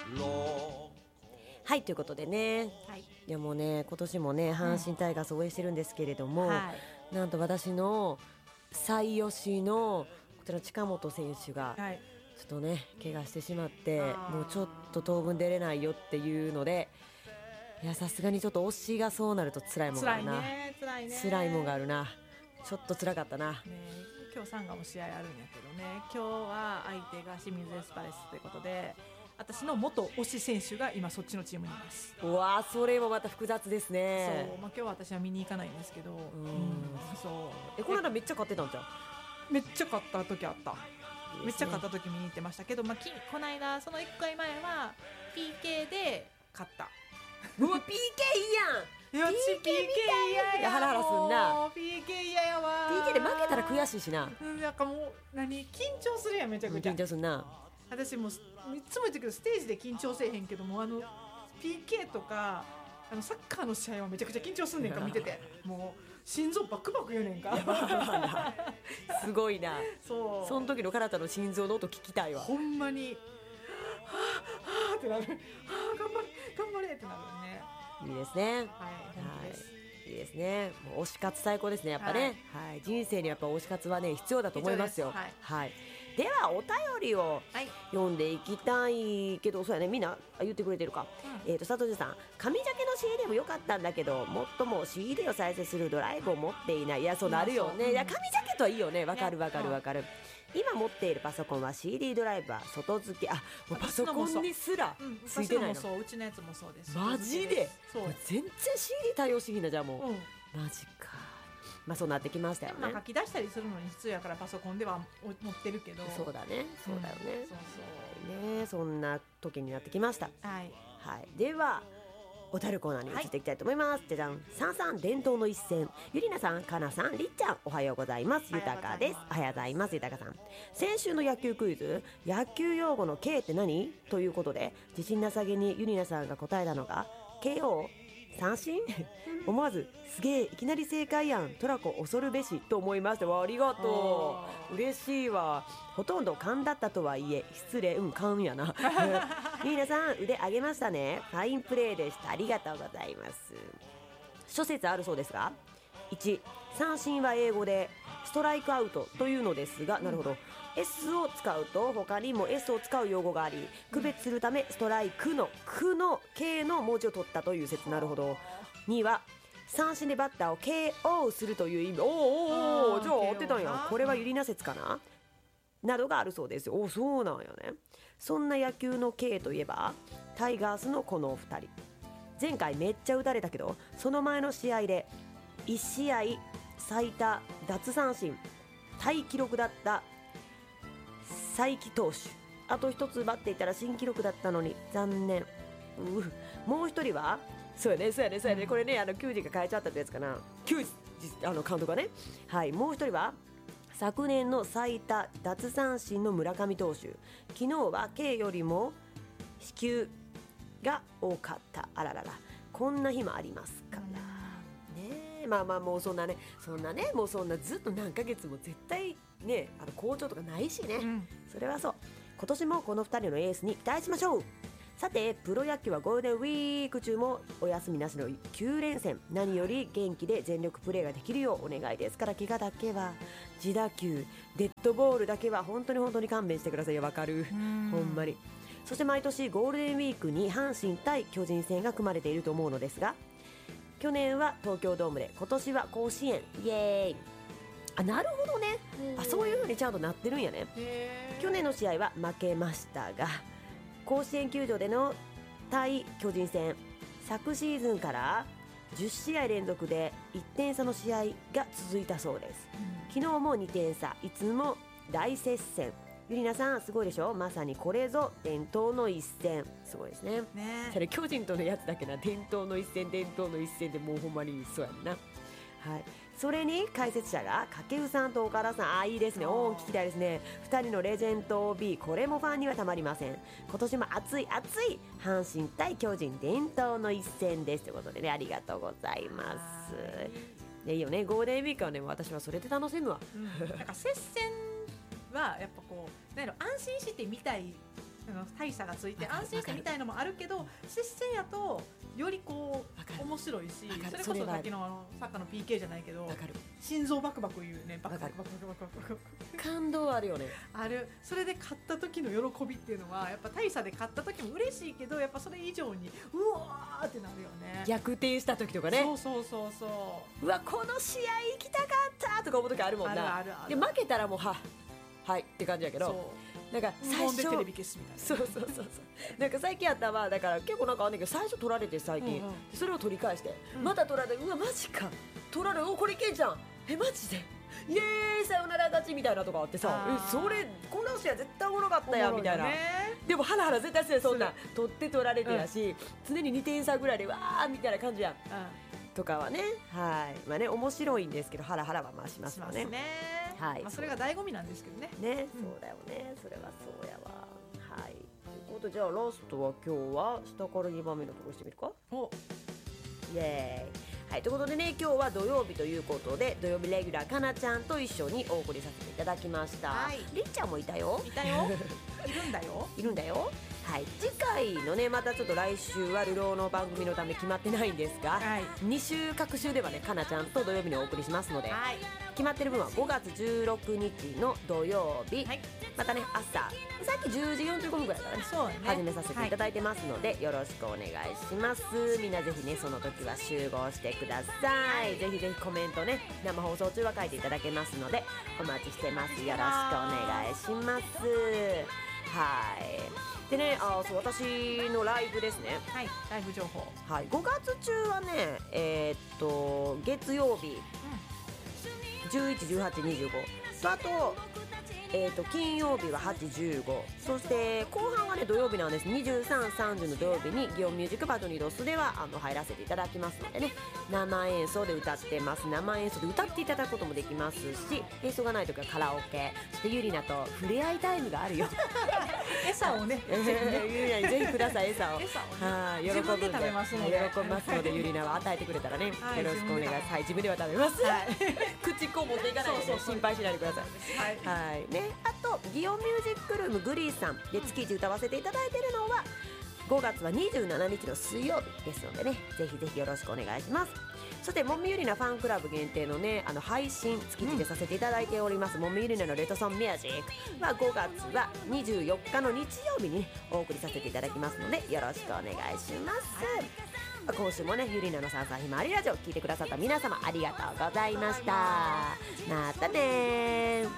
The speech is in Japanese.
はい、ということでね、 はい、 いやもうね、今年もね阪神タイガース応援してるんですけれども、 はい、 なんと私の最推しのこちら近本選手がはい、 ちょっとね怪我してしまって、 あーもうちょっと当分出れないよっていうので、いやさすがにちょっと推しがそうなると辛いもんがあ辛いるな。 ね、辛いね、 辛いもんがあるな。ちょっと辛かったな。 ね、今日サンガも試合あるんやけどね、今日は相手が清水エスパレスということで、私の元推し選手が今そっちのチームにいます。 うわー、それもまた複雑ですね。 そう、まあ、今日は私は見に行かないんですけど、そうこの間めっちゃ勝ってたんじゃん。 めっちゃ勝った時あった。 いいですねめっちゃ勝った時見に行ってましたけど、まあ、この間その1回前は PK で勝った。 うわ PK いいやん。 いや PK 嫌やハラハラすんな。 もう PK 嫌やわ。 PK で負けたら悔しいしな。 なんかもう緊張するやん、めちゃくちゃ緊張すんな。 私もいつも言ってるけどステージで緊張せえへんけども、PK とかサッカーの試合はめちゃくちゃ緊張すんねんか見てて、もう心臓バクバク言うねんかすごいな。 そうその時のカナタの心臓の音聞きたいわ。 ほんまにはぁはぁってなる、はぁ頑張れ頑張れってなるね。 いいですね。 はい、本当です。 いいですね。もう推し活最高ですね、やっぱね。はい、人生にやっぱ推し活はね必要だと思いますよ。 必要です。 はい。ではお便りをはい読んでいきたいけど、そうやね、みんな言ってくれてるか。佐藤さん、上鮭の CD も良かったんだけど、もっとも CD を再生するドライブを持っていない。いや、そうなるよね。いや、上鮭とはいいよね。わかるわかるわかる。今持っているパソコンは CD ドライブは外付け、もうパソコンにすらついてないの。 そう、うちのやつもそうです。 マジで。 そう、 全然 CD 対応しひんな。じゃあもう、マジか。まあそうなってきましたよね。 書き出したりするのに必要やからパソコンでは持ってるけど。 そうだね、そうだよね。 そうそうね、そんな時になってきました。 はい、 はい、ではお便りコーナーに移っていきたいと思います。じゃじゃん。さんさん伝統の一戦、ゆりなさん、かなさん、りっちゃん、おはようございます。ゆたかです。おはようございます。ゆたかさん、先週の野球クイズ、野球用語の K って何ということで、自信なさげにゆりなさんが答えたのが KO、三振思わずすげえいきなり正解やん、トラコ恐るべしと思いました。わ、ありがとう、嬉しいわ。ほとんど勘だったとはいえ失礼、勘やな皆さん腕上げましたね。ファインプレーでした。ありがとうございます。諸説あるそうですが、1、三振は英語でストライクアウトというのですが、なるほど、S を使うと他にも S を使う用語があり、区別するためストライクの区の K の文字を取ったという説。なるほど。2は三振でバッターを KO するという意味。おお、じゃあ合ってたんや。これはユリナ説かななどがあるそうですよ。お、そうなんやね。そんな野球の K といえばタイガースのこのお二人、前回めっちゃ打たれたけど、その前の試合で1試合最多奪三振タイ記録だった才木投手、あと一つ奪っていたら新記録だったのに残念。もう一人はそうやね、そうやね、そうやね、これね、球児が変えちゃったってやつかな、球児監督がね。はい、もう一人は昨年の最多奪三振の村上投手、昨日は K よりも四球が多かった。あららら、こんな日もありますからね。まあまあ、もうそんなねもうそんなずっと何ヶ月も絶対ね好調とかないしね、それはそう。今年もこの2人のエースに期待しましょう。さて、プロ野球はゴールデンウィーク中もお休みなしの9連戦、何より元気で全力プレーができるようお願いですから、怪我だけは、自打球、デッドボールだけは本当に勘弁してくださいよ。わかる、ほんまに。そして毎年ゴールデンウィークに阪神対巨人戦が組まれていると思うのですが、去年は東京ドームで、今年は甲子園、イエーイ。あ、なるほどね。そういう風にちゃんとなってるんやね。去年の試合は負けましたが、甲子園球場での対巨人戦、昨シーズンから10試合連続で1点差の試合が続いたそうです。昨日も2点差、いつも大接戦。ゆりなさん、すごいでしょ。まさにこれぞ伝統の一戦。すごいですね。それ巨人とのやつだけな、伝統の一戦でもうほんまにそうやんな。はい、それに解説者が掛布さんと岡田さん。いいですね。聞きたいですね。2人のレジェンド OB、 これもファンにはたまりません。今年も熱い阪神対巨人伝統の一戦ですということでね、ありがとうございます。いいよね、ゴールデンウィークはね、私はそれで楽しむわ。 なんか接戦はやっぱこう、なんやろ、安心して見たい大差がついてわかる安心感みたいのもあるけど、接戦やとよりこわかるう面白いし、 わかるそれこそれはそさっきのサッカーの PK じゃないけどわかる心臓バクバク言うね、バクバわかるクバクバクバクバク感動あるよね。 ある。それで勝った時の喜びっていうのはやっぱ大差で勝った時も嬉しいけど、やっぱそれ以上にうわーってなるよね。 逆転した時とかね、 そうそうそうそうわこの試合行きたかったとか思う時あるもんな。 あるあるあるで負けたらもうはいって感じやけど、 そうなんか無最初言でテレビ消すみたいな。 そうそうそうそうなんか最近あったわ、だから結構なんかあんねんけど、最初取られて最近、 うんうんそれを取り返して、 うんまた取られて、うわマジか取られ、おこれいけんじゃん、えマジでイエーイさよなら勝ちみたいなとかあってさ、 あーそれこの試合絶対おもろかったやんみたいな、 おもろよねでもハラハラ絶対するそんなん取って取られてやし、常に2点差ぐらいでわーみたいな感じやんうとかはね、はいまあね面白いんですけど、ハラハラはまあしまん、 すよね。 しますね。 はいまあそれが醍醐味なんですけどね。 ね、 うんそうだよね、それはそうやわ。はい。ということで、じゃあラストは今日は下から2番目のところしてみるか。 お、 イエーイ。はい、ということでね、今日は土曜日ということで、土曜日レギュラーかなちゃんと一緒にお送りさせていただきました。 はいりっちゃんもいたよ。 いたよ。いるんだよ。 いるんだよ。はい、次回のね、またちょっと来週は流浪の番組のため決まってないんですが、 はい 2週各週ではね、かなちゃんと土曜日にお送りしますので、 はい。 決まってる分は5月16日の土曜日、 はい。 またね朝さっき10時45分ぐらいからねそうね。 始めさせていただいてますので、よろしくお願いします。みんなぜひねその時は集合してください。ぜひぜひコメントね、生放送中は書いていただけますのでお待ちしてます。よろしくお願いします。はいでね、そう私のライブですね。 はい。ライブ情報。 はい、5月中はね月曜日11、18、25とあと金曜日は8、15、そして後半はね土曜日なんです。23、30の土曜日に祇園ミュージックバトニーロスでは入らせていただきますのでね、生演奏で歌ってます。生演奏で歌っていただくこともできますし、演奏がない時はカラオケ、そしてゆりなと触れ合いタイムがあるよ餌をね。 ゆりなにぜひください、餌を。 餌をねはい、喜ぶん自分で食べますので喜びますので、ゆりなは与えてくれたらね、 はいよろしくお願いします。はい、自分では食べます。 はい。 口こう持っていかないで、ね、 そうそうそう心配しないでください。 はい。 はいね、あと祇園ミュージックルームグリーさんで月1歌わせていただいているのは5月は27日の水曜日ですのでね、ぜひぜひよろしくお願いします。そしてもみゆりなファンクラブ限定のね配信月1でさせていただいております、もみゆりなのレッドソンミュージックは5月は24日の日曜日に、ね、お送りさせていただきますのでよろしくお願いします。今週もねゆりなのさんさんひまわりラジオ聞いてくださった皆様ありがとうございました。またねー。